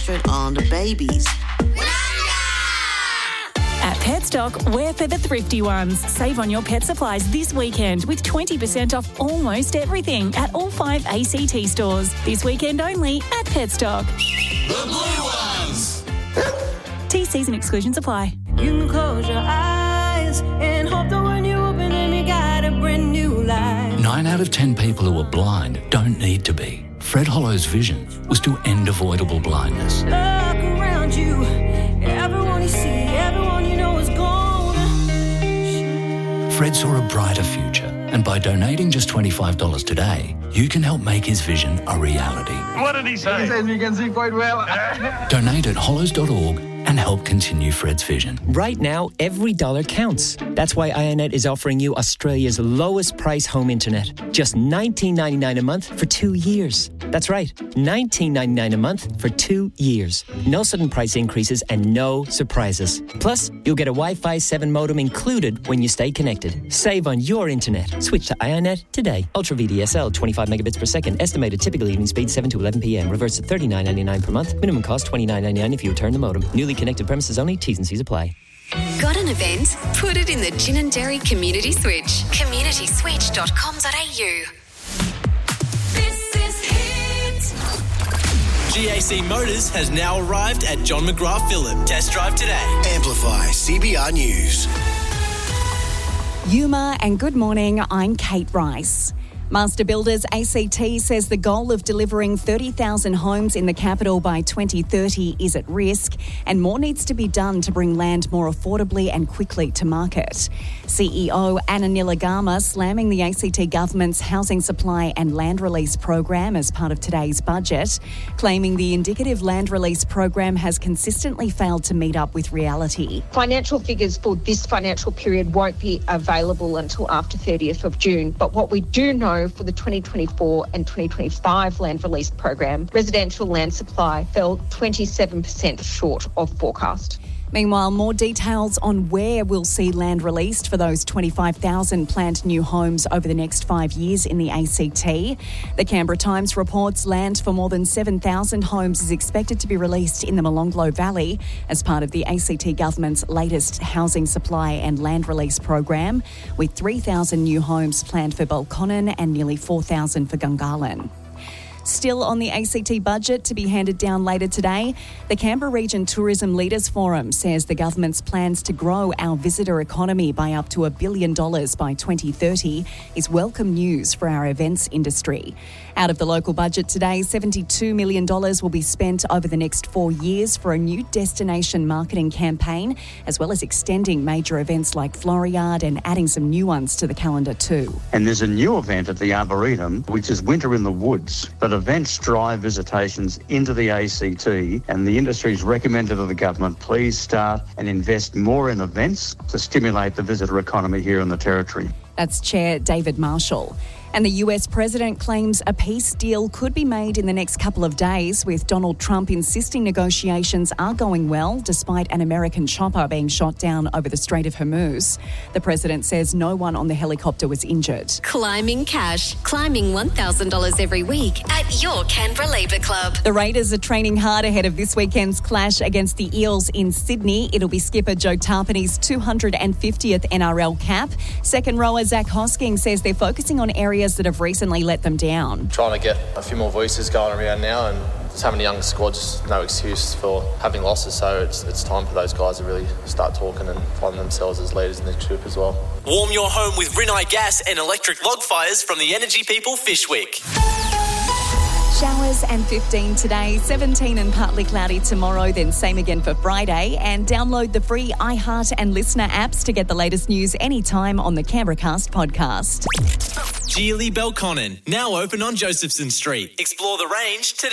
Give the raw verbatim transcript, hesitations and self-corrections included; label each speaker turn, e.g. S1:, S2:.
S1: concentrate on the babies.
S2: At Petstock, we're for the thrifty ones. Save on your pet supplies this weekend with twenty percent off almost everything at all five A C T stores. This weekend only at Petstock.
S3: The blue ones!
S2: T Cs and exclusions apply.
S4: You can close your eyes and hope that when you open them, you got a brand new life.
S5: Nine out of ten people who are blind don't need to be. Fred Hollow's vision was to end avoidable blindness.
S4: Look around you, everyone you see, everyone you know is gone.
S5: Fred saw a brighter future, and by donating just twenty-five dollars today, you can help make his vision a reality.
S6: What did he say?
S7: He says you can see quite well.
S5: Donate at hollows dot org and help continue Fred's vision.
S8: Right now, every dollar counts. That's why Ionet is offering you Australia's lowest price home internet. Just nineteen ninety-nine a month for two years. That's right, nineteen ninety-nine a month for two years. No sudden price increases and no surprises. Plus, you'll get a Wi-Fi seven modem included when you stay connected. Save on your internet. Switch to Ionet today. Ultra V D S L, twenty-five megabits per second. Estimated typical evening speed seven to eleven p.m. Reverse at thirty-nine ninety-nine per month. Minimum cost twenty-nine ninety-nine if you return the modem. Newly connected premises only. T's and C's apply.
S9: Got an event? Put it in the Gin and Dairy Community Switch. community switch dot com dot a u.
S3: This is Hit.
S10: G A C Motors has now arrived at John McGrath Phillip. Test drive today.
S11: Amplify C B R News.
S12: Yuma and good morning, I'm Kate Rice. Master Builders A C T says the goal of delivering thirty thousand homes in the capital by twenty thirty is at risk and more needs to be done to bring land more affordably and quickly to market. C E O Anna Nilagama slamming the A C T government's housing supply and land release program as part of today's budget, claiming the indicative land release program has consistently failed to meet up with reality.
S13: Financial figures for this financial period won't be available until after thirtieth of June, but what we do know for the twenty twenty-four and twenty twenty-five land release program, residential land supply fell twenty-seven percent short of forecast.
S12: Meanwhile, more details on where we'll see land released for those twenty-five thousand planned new homes over the next five years in the A C T. The Canberra Times reports land for more than seven thousand homes is expected to be released in the Molonglo Valley as part of the A C T government's latest housing supply and land release program, with three thousand new homes planned for Belconnen and nearly four thousand for Gungahlin. Still on the A C T budget to be handed down later today, the Canberra Region Tourism Leaders Forum says the government's plans to grow our visitor economy by up to a billion dollars by twenty thirty is welcome news for our events industry. Out of the local budget today, seventy-two million dollars will be spent over the next four years for a new destination marketing campaign, as well as extending major events like Floriade and adding some new ones to the calendar too.
S14: And there's a new event at the Arboretum, which is Winter in the Woods. But events drive visitations into the A C T, and the industry's recommended to the government, please start and invest more in events to stimulate the visitor economy here in the Territory.
S12: That's Chair David Marshall. And the U S president claims a peace deal could be made in the next couple of days, with Donald Trump insisting negotiations are going well despite an American chopper being shot down over the Strait of Hormuz. The president says no one on the helicopter was injured.
S9: Climbing cash. Climbing one thousand dollars every week at your Canberra Labour Club.
S12: The Raiders are training hard ahead of this weekend's clash against the Eels in Sydney. It'll be skipper Joe Tarpany's two hundred fiftieth N R L cap. Second rower Zach Hosking says they're focusing on areas that have recently let them down.
S15: Trying to get a few more voices going around now, and just having a young squad, just no excuse for having losses, so it's it's time for those guys to really start talking and finding themselves as leaders in the group as well.
S10: Warm your home with Rinnai Gas and electric log fires from the Energy People Fishwick.
S12: Showers and fifteen today, seventeen and partly cloudy tomorrow, then same again for Friday. And download the free iHeart and Listener apps to get the latest news anytime on the Canberra Cast podcast.
S10: Geely Belconnen, now open on Josephson Street. Explore the range today.